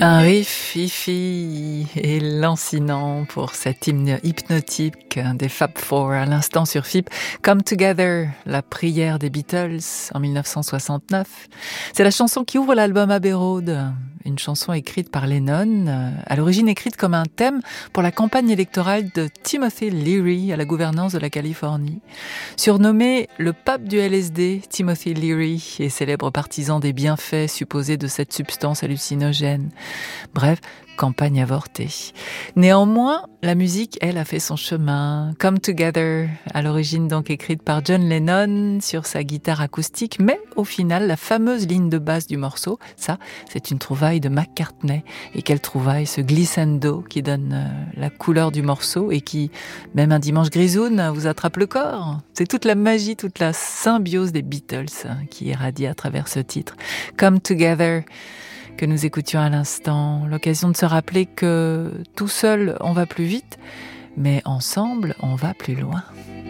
Un riff hi-fi et lancinant pour cet hymne hypnotique des Fab Four à l'instant sur FIP. Come Together, la prière des Beatles en 1969. C'est la chanson qui ouvre l'album Abbey Road, une chanson écrite par Lennon, à l'origine écrite comme un thème pour la campagne électorale de Timothy Leary à la gouvernance de la Californie. Surnommé le pape du LSD, Timothy Leary est célèbre partisan des bienfaits supposés de cette substance hallucinogène. Bref, campagne avortée. Néanmoins, la musique, elle, a fait son chemin. Come Together, à l'origine donc écrite par John Lennon sur sa guitare acoustique, mais au final, la fameuse ligne de basse du morceau, ça, c'est une trouvaille de McCartney. Et quelle trouvaille, ce glissando qui donne la couleur du morceau et qui, même un dimanche grisoune, vous attrape le corps. C'est toute la magie, toute la symbiose des Beatles qui irradie à travers ce titre. Come Together, que nous écoutions à l'instant, l'occasion de se rappeler que tout seul on va plus vite, mais ensemble on va plus loin.